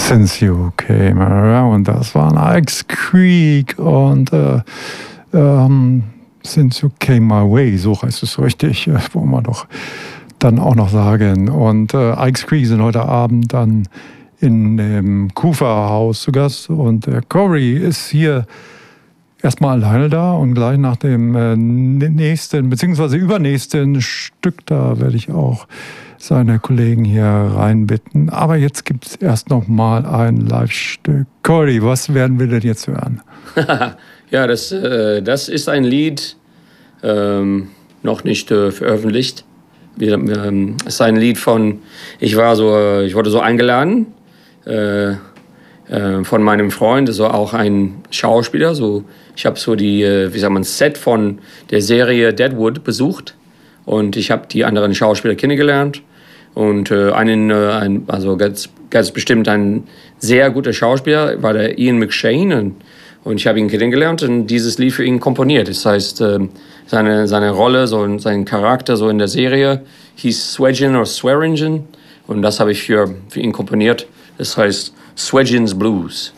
Since You Came Around, das waren Ike's Creek und Since You Came My Way, so heißt es richtig, wollen wir doch dann auch noch sagen. Und Ike's Creek sind heute Abend dann in dem Kufa-Haus zu Gast und der Corey ist hier erstmal alleine da und gleich nach dem nächsten bzw. übernächsten Stück, da werde ich auch seine Kollegen hier reinbitten. Aber jetzt gibt es erst noch mal ein Live-Stück. Corey, was werden wir denn jetzt hören? Ja, das ist ein Lied, noch nicht veröffentlicht. Es ist ein Lied von, ich wurde so eingeladen von meinem Freund, so auch ein Schauspieler. So, ich habe so Set von der Serie Deadwood besucht und ich habe die anderen Schauspieler kennengelernt und ganz bestimmt ein sehr guter Schauspieler war der Ian McShane und ich habe ihn kennengelernt und dieses Lied für ihn komponiert. Das heißt, seine Rolle, so sein Charakter so in der Serie hieß Swearingen oder Swearingen und das habe ich für ihn komponiert. Das heißt Swearingen's Blues.